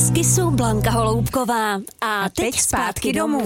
Z Kisu Blanka Holoubková. A teď zpátky domů.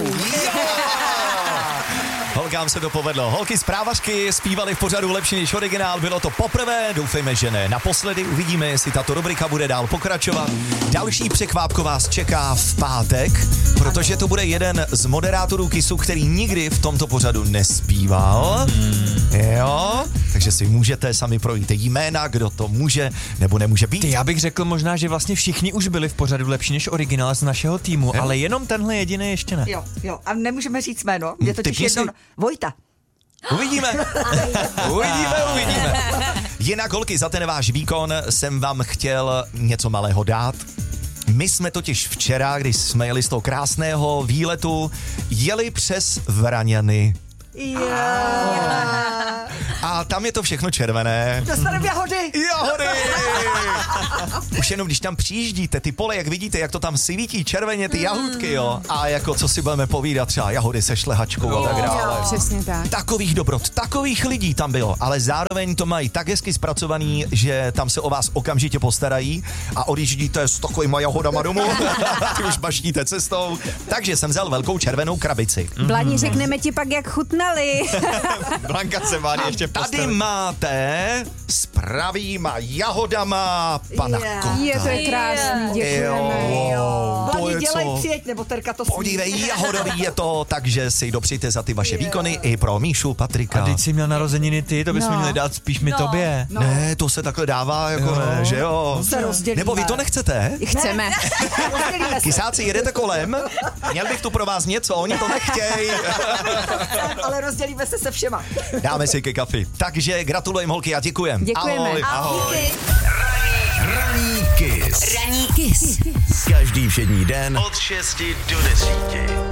Holkám se to povedlo. Holky z Právařky zpívaly v pořadu lepší než originál. Bylo to poprvé, doufejme, že ne naposledy. Uvidíme, jestli tato rubrika bude dál pokračovat. Další překvápko vás čeká v pátek, protože to bude jeden z moderátorů Kisu, který nikdy v tomto pořadu nespíval. Jo, takže si můžete sami projít jména, kdo to může nebo nemůže být. Já bych řekl možná, že vlastně všichni už byli v pořadu lepší než originál z našeho týmu, ale jenom tenhle jediný ještě ne. Jo. A nemůžeme říct jméno. Je totiž jedno... Vojta. Uvidíme. Uvidíme. Jinak, holky, za ten váš výkon jsem vám chtěl něco malého dát. My jsme totiž včera, když jsme jeli z toho krásného výletu, jeli přes Vraňany. A tam je to všechno červené. Dostaneme jahody. Už jenom když tam přijíždíte, ty pole, jak vidíte, jak to tam svítí červeně, ty jahůdky, jo. A jako co si budeme povídat, třeba jahody se šlehačkou a tak dále. Přesně tak. Takových dobrot, takových lidí tam bylo, ale zároveň to mají tak hezky zpracovaný, že tam se o vás okamžitě postarají a odjíždíte s takovýma jahodama domů, ty už maštíte cestou. Takže jsem vzal velkou červenou krabici. Blani, řekneme ti pak, jak chutnali. Blanka se má ještě postavit. Tady máte s pravýma jahodama pana Kota. Je, to je krásný, děkujeme. Blani, dělej, přijeď, nebo Terka to Podívej, jahodový je to, takže si dopřijte za ty vaše výkony i pro Míšu, Patrika. A teď jsi měl narozeniny ty, to bychom měli dát spíš mi tobě. Ne, to se takhle dává, jako ne, že jo? Se rozdělíme. Nebo vy to nechcete? Chceme. Kysáci, jedete kolem? Měl bych tu pro vás něco, oni to nechtějí. Ale rozdělíme se všema. Dáme si ke kafi. Takže gratulujeme, holky, a děkujem. Děkujeme. Ahoj. Ranní Kiss. Ranní Kiss. Každý všední den od 6 do 10.